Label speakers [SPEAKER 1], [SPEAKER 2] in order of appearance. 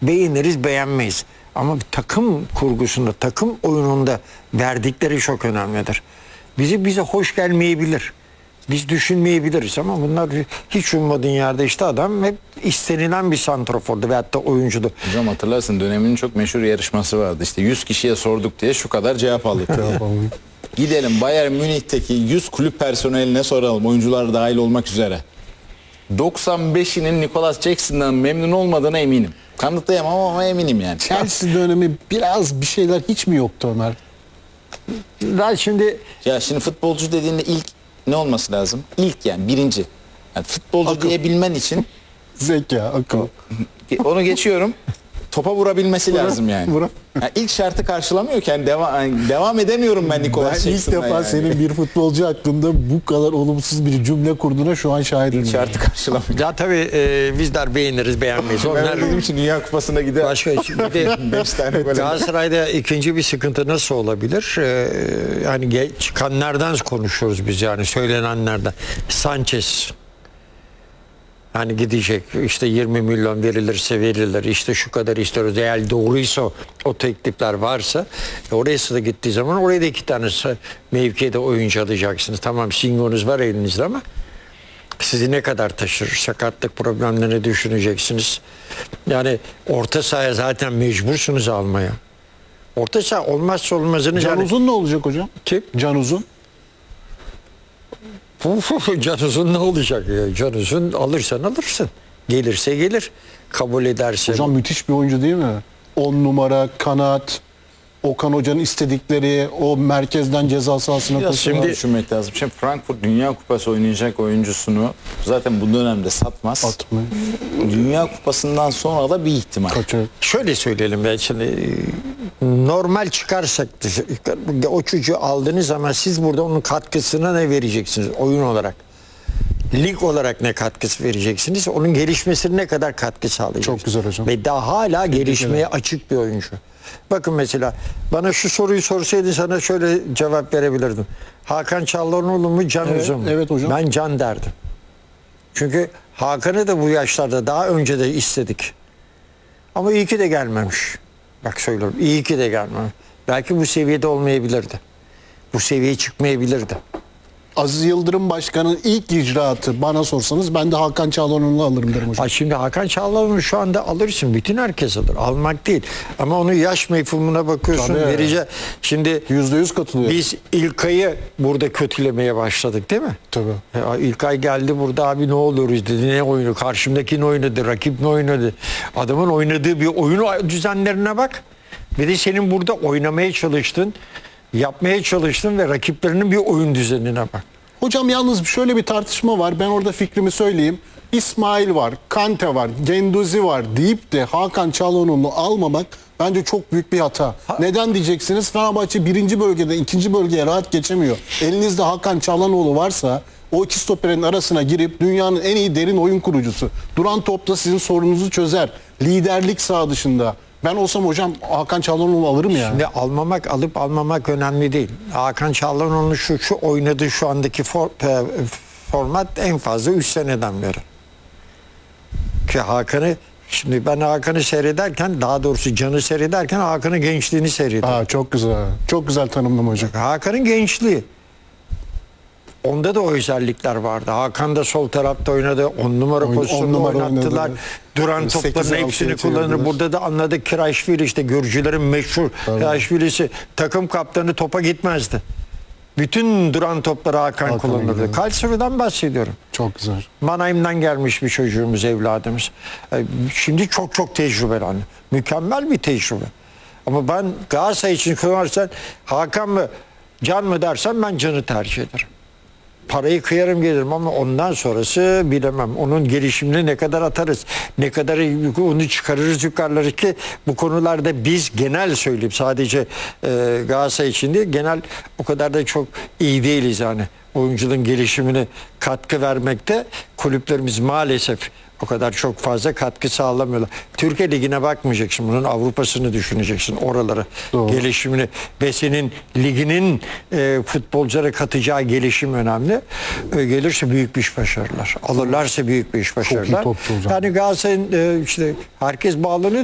[SPEAKER 1] beğeniriz beğenmeyiz. Ama takım kurgusunda, takım oyununda verdikleri çok önemlidir. Bize hoş gelmeyebilir. Biz düşünmeyebiliriz ama bunlar hiç ummadığın yerde işte adam hep istenilen bir santrafordu veyahut da oyuncudu.
[SPEAKER 2] Hocam hatırlarsın döneminin çok meşhur yarışması vardı. İşte 100 kişiye sorduk diye şu kadar cevap aldık. Gidelim Bayern Münih'teki 100 kulüp personeline soralım. Oyuncular dahil olmak üzere. 95'inin Nicholas Jackson'dan memnun olmadığına eminim. Kanıtlayamam ama eminim yani.
[SPEAKER 3] Chelsea dönemi biraz bir şeyler hiç mi yoktu Ömer?
[SPEAKER 1] Ben şimdi
[SPEAKER 2] Ya şimdi futbolcu dediğinde ilk ne olması lazım? İlk yani birinci. Yani futbolcu
[SPEAKER 3] Akıl.
[SPEAKER 2] diyebilmen için
[SPEAKER 3] Zeka, akıl.
[SPEAKER 2] onu geçiyorum. Topa vurabilmesi lazım yani.
[SPEAKER 3] Vura.
[SPEAKER 2] Yani ilk şartı karşılamıyorken devam edemiyorum ben Nicholas
[SPEAKER 3] Ben ilk
[SPEAKER 2] Jackson'la
[SPEAKER 3] defa
[SPEAKER 2] yani.
[SPEAKER 3] senin bir futbolcu hakkında bu kadar olumsuz bir cümle kurduğuna şu an şahidim.
[SPEAKER 2] İlk şartı karşılamıyor.
[SPEAKER 1] ya tabii bizler beğeniriz beğenmeyiz.
[SPEAKER 2] Ben
[SPEAKER 1] Onlar
[SPEAKER 2] dediğim için Dünya Kupası'na gider.
[SPEAKER 1] başka bir de
[SPEAKER 2] 5 tane gol.
[SPEAKER 1] Galatasaray'da ikinci bir sıkıntı nasıl olabilir? Yani çıkanlardan konuşuyoruz biz yani söylenenlerden. Sanchez hani gidecek işte 20 milyon verilirse verilir işte şu kadar istiyoruz eğer doğruysa o teklifler varsa oraya da gittiği zaman oraya da 2 tane mevkide oyuncu alacaksınız. Tamam Singo'nuz var elinizde ama sizi ne kadar taşır? Sakatlık problemlerini düşüneceksiniz. Yani orta sahaya zaten mecbursunuz almaya. Orta saha olmazsa olmazını
[SPEAKER 3] Can Uzun ne olacak hocam?
[SPEAKER 1] Kim?
[SPEAKER 3] Can Uzun.
[SPEAKER 1] Can Uzun ne olacak ya? Can Uzun alırsan alırsın. Gelirse gelir. Kabul ederse.
[SPEAKER 3] Hocam müthiş bir oyuncu değil mi? 10 numara, kanat, Okan Hoca'nın istedikleri o merkezden ceza sahasına
[SPEAKER 2] Biraz
[SPEAKER 3] koşuyor.
[SPEAKER 2] şimdi düşünmek lazım. Şimdi Frankfurt Dünya Kupası oynayacak oyuncusunu zaten bu dönemde satmaz.
[SPEAKER 3] Atmayı.
[SPEAKER 2] Dünya Kupası'ndan sonra da bir ihtimal.
[SPEAKER 3] Kaçıyor.
[SPEAKER 1] Şöyle söyleyelim ben şimdi normal çıkarsak o çocuğu aldığınız zaman siz burada onun katkısına ne vereceksiniz oyun olarak? Lig olarak ne katkısı vereceksiniz? Onun gelişmesine ne kadar katkı sağlayacaksınız?
[SPEAKER 3] Çok güzel hocam.
[SPEAKER 1] Ve daha hala gelişmeye açık bir oyuncu. Bakın mesela bana şu soruyu sorsaydın sana şöyle cevap verebilirdim. Hakan Çalhanoğlu mu Can
[SPEAKER 3] Evet,
[SPEAKER 1] Uzun mu?
[SPEAKER 3] evet hocam.
[SPEAKER 1] Ben Can derdim. Çünkü Hakan'ı da bu yaşlarda daha önce de istedik. Ama iyi ki de gelmemiş. Bak söylüyorum iyi ki de gelmemiş. Belki bu seviyede olmayabilirdi. Bu seviyeye çıkmayabilirdi.
[SPEAKER 3] Aziz Yıldırım Başkan'ın ilk icraatı bana sorsanız ben de Hakan Çalhanoğlu'nu alırım derim hocam.
[SPEAKER 1] Şimdi Hakan Çalhanoğlu'nu şu anda alırsın. Bütün herkes alır. Almak değil. Ama onu yaş mefhumuna bakıyorsun.
[SPEAKER 3] Tabii.
[SPEAKER 1] Verice. Şimdi
[SPEAKER 3] %100 katılıyor.
[SPEAKER 1] biz İlkay'ı burada kötülemeye başladık değil mi?
[SPEAKER 3] Tabii.
[SPEAKER 1] Ya İlkay geldi burada abi ne oluyoruz dedi. Ne oyunu? Karşımdaki ne oynadı? Rakip ne oynadı? Adamın oynadığı bir oyun düzenlerine bak. Ve de senin burada oynamaya çalıştın, yapmaya çalıştın ve rakiplerinin bir oyun düzenine bak.
[SPEAKER 3] Hocam yalnız şöyle bir tartışma var. Ben orada fikrimi söyleyeyim. İsmail var, Kante var, Genduzi var deyip de Hakan Çalhanoğlu'nu almamak bence çok büyük bir hata. Neden diyeceksiniz? Fenerbahçe birinci bölgede ikinci bölgeye rahat geçemiyor. Elinizde Hakan Çalhanoğlu varsa o iki stoperin arasına girip dünyanın en iyi derin oyun kurucusu. Duran topta sizin sorununuzu çözer. Liderlik sağ dışında. Ben olsam hocam Hakan Çalhanoğlu'nu alırım yani.
[SPEAKER 1] Şimdi alıp almamak önemli değil. Hakan Çalhanoğlu şu oynadığı şu andaki format en fazla 3 seneden beri. Ki şimdi ben Hakan'ı seyrederken daha doğrusu Can'ı seyrederken Hakan'ın gençliğini seyrediyorum.
[SPEAKER 3] Çok güzel. Çok güzel tanımlama hocam.
[SPEAKER 1] Hakan'ın gençliği. Onda da o özellikler vardı. Hakan da sol tarafta oynadı. 10 numara pozisyonda oynattılar.
[SPEAKER 3] Oynadı.
[SPEAKER 1] Duran
[SPEAKER 3] 8'e
[SPEAKER 1] topların hepsini
[SPEAKER 3] 6'ya
[SPEAKER 1] kullanır.
[SPEAKER 3] çevirdiler.
[SPEAKER 1] Burada da anladık Kiraşvili işte Gürcülerin meşhur Kiraşvili'si takım kaptanı topa gitmezdi. Bütün duran topları Hakan kullanırdı.
[SPEAKER 3] gidiyor.
[SPEAKER 1] Kayseri'den bahsediyorum.
[SPEAKER 3] Çok güzel.
[SPEAKER 1] Mannheim'den gelmiş bir çocuğumuz, evladımız. Şimdi çok tecrübeli. Hani. Mükemmel bir tecrübe. Ama ben Galatasaray için sorarsan Hakan mı Can mı dersen ben Can'ı tercih ederim. Parayı kıyarım gelirim ama ondan sonrası bilemem. Onun gelişimini ne kadar atarız, ne kadar onu çıkarırız yukarıları ki bu konularda biz genel söyleyeyim sadece Galatasaray için değil genel o kadar da çok iyi değiliz yani. Oyuncunun gelişimine katkı vermekte kulüplerimiz maalesef o kadar çok fazla katkı sağlamıyorlar. Türkiye Ligi'ne bakmayacaksın. Bunun Avrupa'sını düşüneceksin. Oraları,
[SPEAKER 3] Doğru.
[SPEAKER 1] gelişimini ve senin liginin futbolculara katacağı gelişim önemli. Gelirse büyük bir iş başarırlar. Alırlarsa büyük bir iş başarırlar.
[SPEAKER 3] topçu hocam.
[SPEAKER 1] Yani Galatasaray'ın işte herkes bağlanıyor.